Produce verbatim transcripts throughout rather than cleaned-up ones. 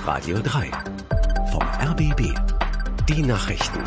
Radio drei. Vom R B B. Die Nachrichten.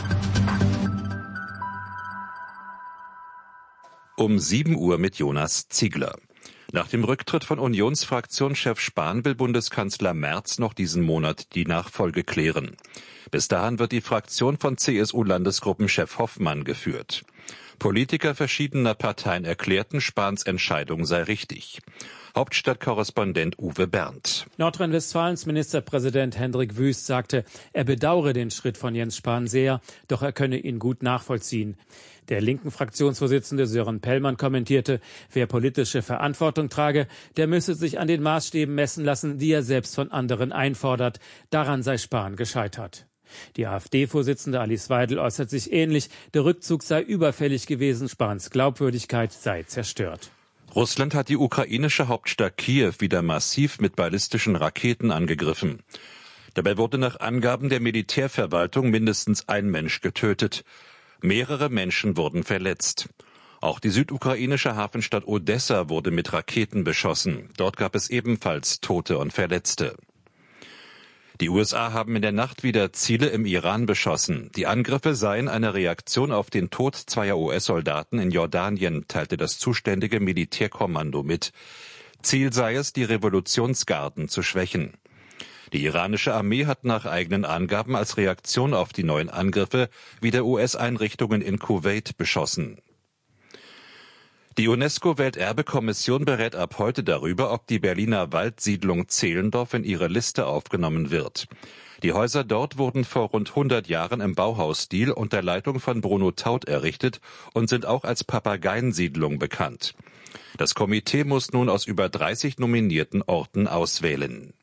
Um sieben Uhr mit Jonas Ziegler. Nach dem Rücktritt von Unionsfraktionschef Spahn will Bundeskanzler Merz noch diesen Monat die Nachfolge klären. Bis dahin wird die Fraktion von C S U-Landesgruppenchef Hoffmann geführt. Politiker verschiedener Parteien erklärten, Spahns Entscheidung sei richtig. Hauptstadtkorrespondent Uwe Berndt. Nordrhein-Westfalens Ministerpräsident Hendrik Wüst sagte, er bedauere den Schritt von Jens Spahn sehr, doch er könne ihn gut nachvollziehen. Der linken Fraktionsvorsitzende Sören Pellmann kommentierte, wer politische Verantwortung trage, der müsse sich an den Maßstäben messen lassen, die er selbst von anderen einfordert. Daran sei Spahn gescheitert. Die AfD-Vorsitzende Alice Weidel äußert sich ähnlich. Der Rückzug sei überfällig gewesen, Spahns Glaubwürdigkeit sei zerstört. Russland hat die ukrainische Hauptstadt Kiew wieder massiv mit ballistischen Raketen angegriffen. Dabei wurde nach Angaben der Militärverwaltung mindestens ein Mensch getötet. Mehrere Menschen wurden verletzt. Auch die südukrainische Hafenstadt Odessa wurde mit Raketen beschossen. Dort gab es ebenfalls Tote und Verletzte. Die U S A haben in der Nacht wieder Ziele im Iran beschossen. Die Angriffe seien eine Reaktion auf den Tod zweier U S-Soldaten in Jordanien, teilte das zuständige Militärkommando mit. Ziel sei es, die Revolutionsgarden zu schwächen. Die iranische Armee hat nach eigenen Angaben als Reaktion auf die neuen Angriffe wieder U S-Einrichtungen in Kuwait beschossen. Die UNESCO-Welterbekommission berät ab heute darüber, ob die Berliner Waldsiedlung Zehlendorf in ihre Liste aufgenommen wird. Die Häuser dort wurden vor rund hundert Jahren im Bauhausstil unter Leitung von Bruno Taut errichtet und sind auch als Papageiensiedlung bekannt. Das Komitee muss nun aus über dreißig nominierten Orten auswählen.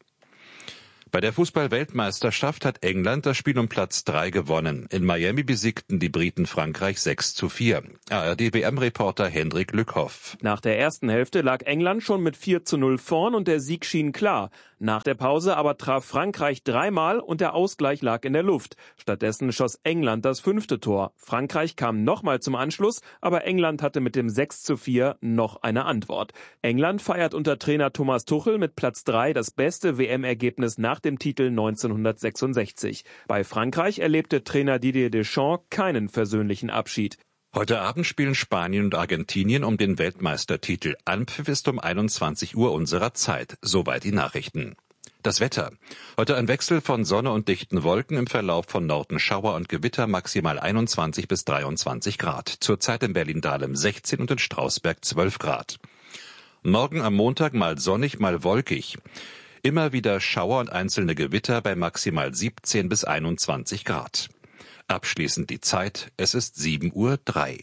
Bei der Fußball-Weltmeisterschaft hat England das Spiel um Platz drei gewonnen. In Miami besiegten die Briten Frankreich sechs zu vier. A R D-W M-Reporter Hendrik Lückhoff. Nach der ersten Hälfte lag England schon mit vier zu null vorn und der Sieg schien klar. Nach der Pause aber traf Frankreich dreimal und der Ausgleich lag in der Luft. Stattdessen schoss England das fünfte Tor. Frankreich kam nochmal zum Anschluss, aber England hatte mit dem sechs zu vier noch eine Antwort. England feiert unter Trainer Thomas Tuchel mit Platz drei das beste W M-Ergebnis nach dem Titel neunzehnhundertsechsundsechzig. Bei Frankreich erlebte Trainer Didier Deschamps keinen versöhnlichen Abschied. Heute Abend spielen Spanien und Argentinien um den Weltmeistertitel. Anpfiff ist um einundzwanzig Uhr unserer Zeit. Soweit die Nachrichten. Das Wetter. Heute ein Wechsel von Sonne und dichten Wolken, im Verlauf von Norden Schauer und Gewitter, maximal einundzwanzig bis dreiundzwanzig Grad. Zurzeit in Berlin-Dahlem sechzehn und in Strausberg zwölf Grad. Morgen am Montag mal sonnig, mal wolkig. Immer wieder Schauer und einzelne Gewitter bei maximal siebzehn bis einundzwanzig Grad. Abschließend die Zeit, es ist sieben Uhr drei.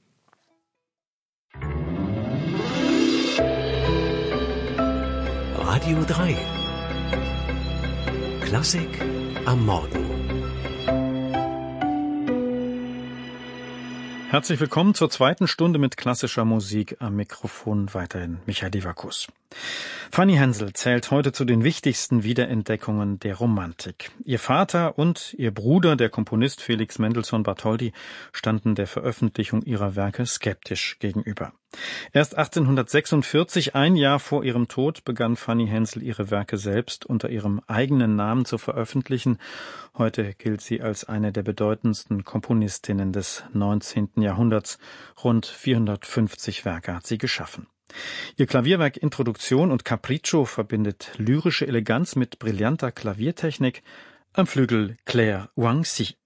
Radio drei. Klassik am Morgen. Herzlich willkommen zur zweiten Stunde mit klassischer Musik. Am Mikrofon weiterhin Michael Lewakus. Fanny Hensel zählt heute zu den wichtigsten Wiederentdeckungen der Romantik. Ihr Vater und ihr Bruder, der Komponist Felix Mendelssohn Bartholdy, standen der Veröffentlichung ihrer Werke skeptisch gegenüber. Erst achtzehnhundertsechsundvierzig, ein Jahr vor ihrem Tod, begann Fanny Hensel ihre Werke selbst unter ihrem eigenen Namen zu veröffentlichen. Heute gilt sie als eine der bedeutendsten Komponistinnen des neunzehnten Jahrhunderts. Rund vierhundertfünfzig Werke hat sie geschaffen. Ihr Klavierwerk Introduktion und Capriccio verbindet lyrische Eleganz mit brillanter Klaviertechnik. Am Flügel Claire Wang-si.